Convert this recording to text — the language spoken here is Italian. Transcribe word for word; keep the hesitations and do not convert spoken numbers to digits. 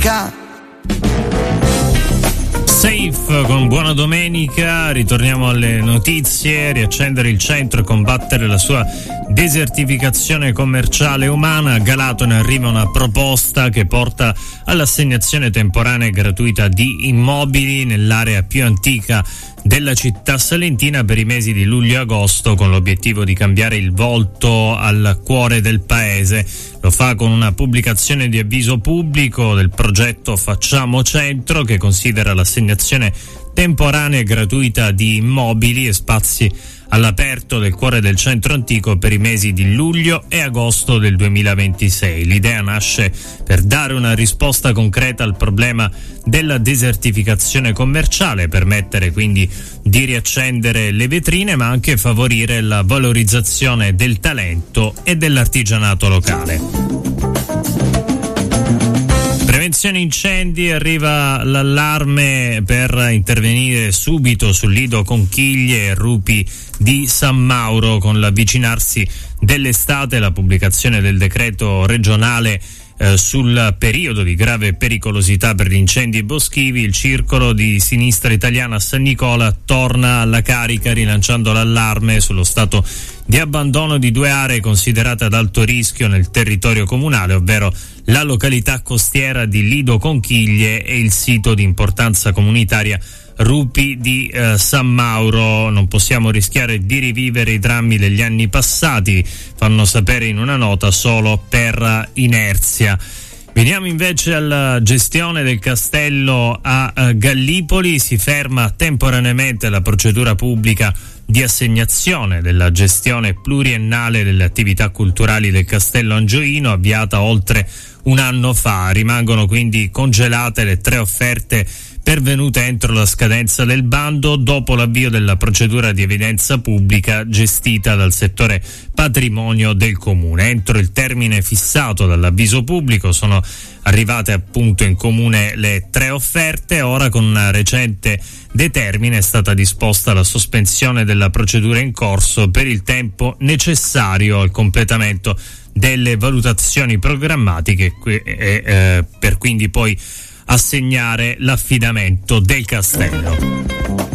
domenica. Safe con buona domenica, ritorniamo alle notizie. Riaccendere il centro e combattere la sua desertificazione commerciale umana. A Galatone arriva una proposta che porta all'assegnazione temporanea e gratuita di immobili nell'area più antica della città salentina per i mesi di luglio e agosto, con l'obiettivo di cambiare il volto al cuore del paese. Lo fa con una pubblicazione di avviso pubblico del progetto Facciamo Centro, che considera l'assegnazione temporanea e gratuita di immobili e spazi all'aperto del cuore del centro antico per i mesi di luglio e agosto del duemilaventisei. L'idea nasce per dare una risposta concreta al problema della desertificazione commerciale, permettere quindi di riaccendere le vetrine, ma anche favorire la valorizzazione del talento e dell'artigianato locale. Prevenzione incendi, arriva l'allarme per intervenire subito sul lido conchiglie e rupi di San Mauro. Con l'avvicinarsi dell'estate, la pubblicazione del decreto regionale eh, sul periodo di grave pericolosità per gli incendi boschivi, il circolo di Sinistra Italiana a San Nicola torna alla carica, rilanciando l'allarme sullo stato di abbandono di due aree considerate ad alto rischio nel territorio comunale, ovvero la località costiera di Lido Conchiglie e il sito di importanza comunitaria Rupi di eh, San Mauro. Non possiamo rischiare di rivivere i drammi degli anni passati, fanno sapere in una nota, solo per inerzia. Veniamo invece alla gestione del castello a eh, Gallipoli. Si ferma temporaneamente la procedura pubblica di assegnazione della gestione pluriennale delle attività culturali del Castello Angioino, avviata oltre un anno fa. Rimangono quindi congelate le tre offerte pervenute entro la scadenza del bando, dopo l'avvio della procedura di evidenza pubblica gestita dal settore patrimonio del comune. Entro il termine fissato dall'avviso pubblico sono arrivate appunto in comune le tre offerte. Ora, con una recente determina, è stata disposta la sospensione della procedura in corso per il tempo necessario al completamento delle valutazioni programmatiche e eh, per quindi poi assegnare l'affidamento del castello.